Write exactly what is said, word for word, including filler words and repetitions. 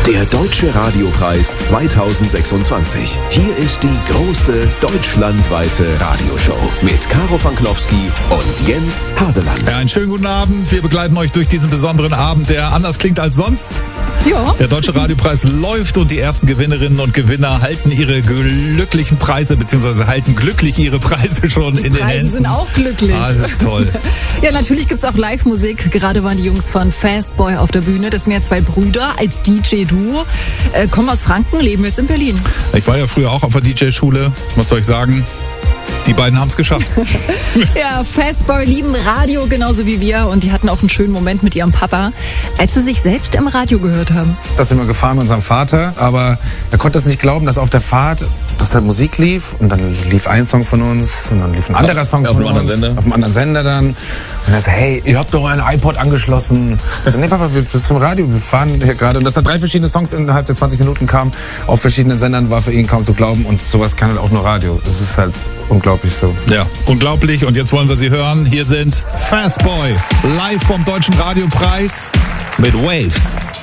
Der Deutsche Radiopreis zweitausendsechsundzwanzig. Hier ist die große deutschlandweite Radioshow mit Caro Fanklowski und Jens Hardeland. Ja, einen schönen guten Abend. Wir begleiten euch durch diesen besonderen Abend, der anders klingt als sonst. Ja. Der Deutsche Radiopreis läuft und die ersten Gewinnerinnen und Gewinner halten ihre glücklichen Preise, beziehungsweise halten glücklich ihre Preise schon die in den Preise Händen. Die sind auch glücklich. Ah, das ist toll. Ja, natürlich gibt's auch Live-Musik. Gerade waren die Jungs von Fastboy auf der Bühne. Das sind ja zwei Brüder als D J-Duo. Äh, kommen aus Franken, leben jetzt in Berlin. Ich war ja früher auch auf der D J-Schule. Was soll ich sagen? Die beiden haben es geschafft. Ja, Fastboy lieben Radio genauso wie wir und die hatten auch einen schönen Moment mit ihrem Papa, als sie sich selbst im Radio gehört haben. Da sind wir gefahren mit unserem Vater, aber er konnte es nicht glauben, dass auf der Fahrt, dass halt Musik lief und dann lief ein Song von uns und dann lief ein anderer Song ja, von auf uns, Sender. auf einem anderen Sender dann. Und er so, hey, ihr habt doch euren iPod angeschlossen. Ich so, nee, Papa, das ist vom Radio, wir fahren hier gerade. Und dass da drei verschiedene Songs innerhalb der zwanzig Minuten kamen, auf verschiedenen Sendern, war für ihn kaum zu glauben. Und sowas kann halt auch nur Radio. Das ist halt unglaublich so. Ja, unglaublich. Und jetzt wollen wir sie hören. Hier sind Fastboy, live vom Deutschen Radiopreis mit Waves.